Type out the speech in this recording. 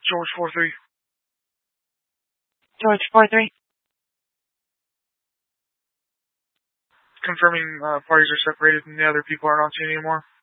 George 4-3. George 4-3. Confirming parties are separated and the other people aren't on scene anymore.